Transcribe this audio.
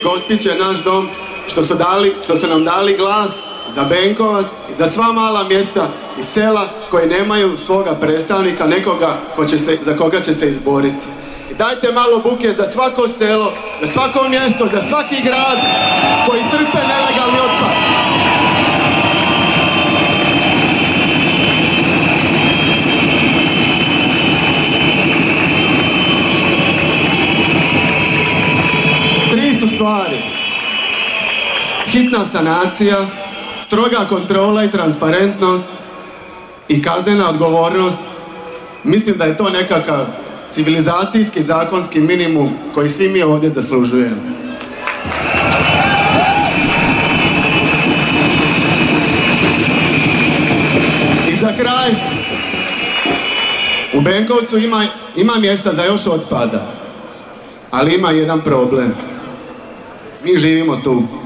Gospić je naš dom, što su nam dali glas za Benkovac i za sva mala mjesta i sela koji nemaju svoga predstavnika, nekoga za koga će se izboriti. I dajte malo buke za svako selo, za svako mjesto, za svaki grad koji trpe nelegalni otpad. Tri su stvari. Hitna sanacija, stroga kontrola i transparentnost i kaznena odgovornost. Mislim da je to nekakav civilizacijski zakonski minimum koji svi mi ovdje zaslužujemo. I za kraj, u Benkovcu ima mjesta za još otpada, ali ima jedan problem. Mi živimo tu.